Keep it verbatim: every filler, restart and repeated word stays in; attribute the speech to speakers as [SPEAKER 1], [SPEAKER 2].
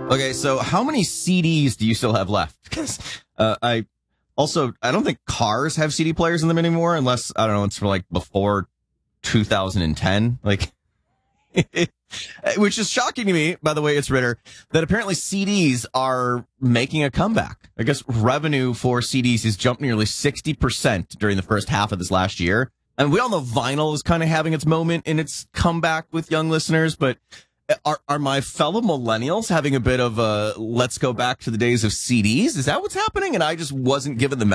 [SPEAKER 1] Okay, so how many C Ds do you still have left? Because uh, I also, I don't think cars have C D players in them anymore, unless, I don't know, it's for like before two thousand ten. Like, which is shocking to me, by the way, it's Ritter, that apparently C Ds are making a comeback. I guess revenue for C Ds has jumped nearly sixty percent during the first half of this last year. And we all know vinyl is kind of having its moment in its comeback with young listeners, but are are my fellow millennials having a bit of a let's go back to the days of C Ds? Is that what's happening? And I just wasn't given the